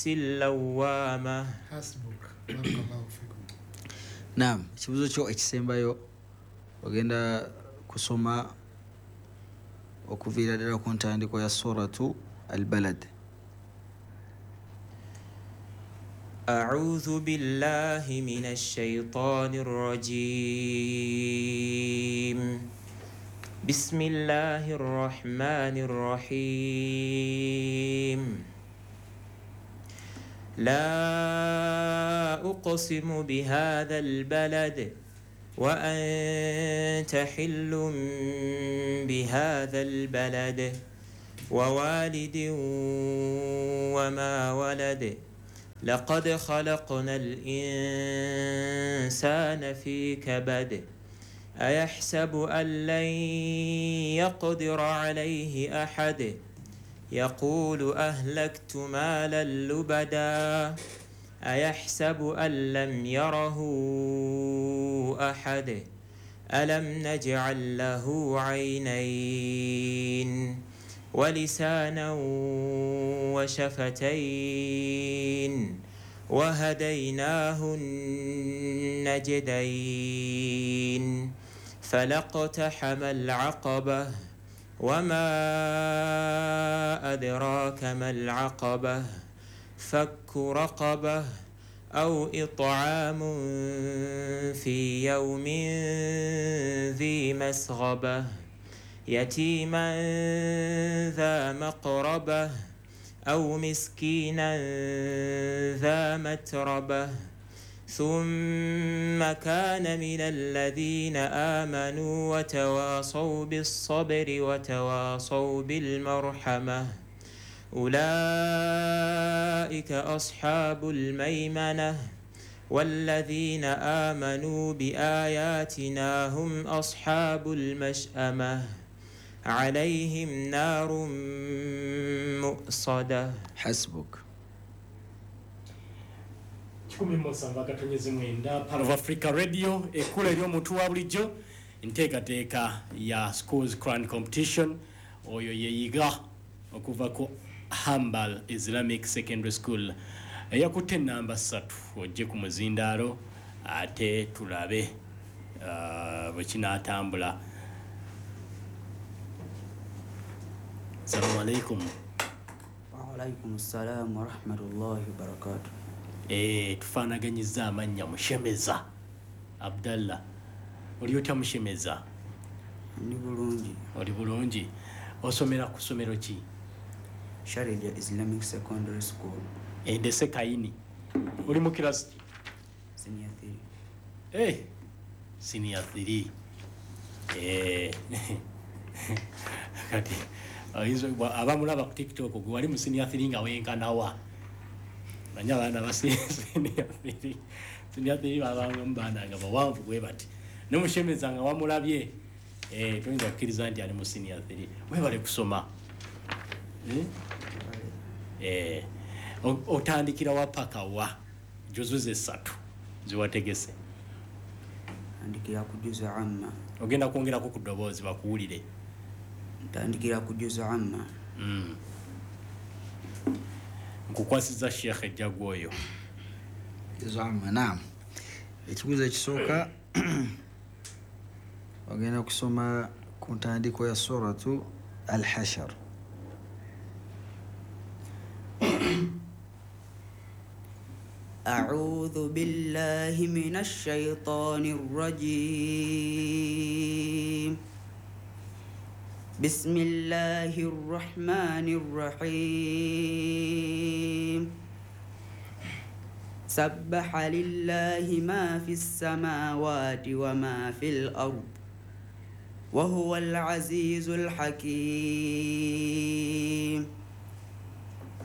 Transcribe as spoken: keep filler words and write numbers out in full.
اللوامة. حسبك بارك الله فيكم. نعم kibuzo kyo ekisembayo ogenda kusoma okuviira ddala ku ntandiko ya suratu al-balad. أعوذ بالله من الشيطان الرجيم. بسم الله الرحمن الرحيم. لا أقسم بهذا البلد وأنت حل بهذا البلد ووالد وما ولد لقد خلقنا الإنسان في كبد أيحسب أن لن يقدر عليه أحد يقول أهلكت مالا لبدا أيحسب أن لم يره أحد ألم نجعل له عينين ولسانا وشفتين وهديناه النجدين فلاقتحم العقبة وما أدراك ما العقبة فك رقبة أو إطعام في يوم ذي مسغبة يتيما ذا مقربة أو مسكينا ذا متربة ثم كان من الذين آمنوا وتواصوا بالصبر وتواصوا بالمرحمة أولئك أصحاب الميمنة والذين آمنوا بآياتنا هم أصحاب المشأمة عليهم نار مؤصدة. حسبك. kumi musamba katonyezi mwenda Part of Africa Radio ekula eri omuntu wa bulijjo enteekateeka ya Schools Quran Competition oyo yeyiga okuva ku Hambal Islamic Secondary School eyakutte namba ssatu ojje ku muzindaalo ate tulabe uh, bwe kinaatambula. Assalamu alaikum. Wa alaikum assalam wa rahmatullahi wa barakatuh. Eh tufaanaganyizza amannya Mushemeza Abdallah. Oli otya Mushemeza? Ndi bulungi. Oli bulungi. Osomera ku ssomero ki? Sharia Islamic Secondary School. Endese Kaini. Oli mu class Senior three. Eh Senior three. Eh kati ayizo abamulaba ku TikTok gwe wali mu Senior three nga wenkanawa. Banya bana basi Senior three. Senior three babanga mbana nga bawanvu gwe bati. Ne Mushemeza nga wamulabye eh twinza kukkiriza nti ali mu Senior three. Webale kusoma. Eh eh otandikira wapaka wa juzuze satu ziwategese Andikira ku juzu amma. ogenda kwongera ku kudobozi bakuwulire. Ntandikira ku juzu amma. Mm. Nkukwasiza Sheikh Ejjagu oyo. Juzu amma. Naam. Ekibuzo ekisooka ogenda kusoma ku ntandiko ya suratu al-Hashr. أعوذ بالله من الشيطان الرجيم. بسم الله الرحمن الرحيم. سبح لله ما في السماوات وما في الأرض وهو العزيز الحكيم.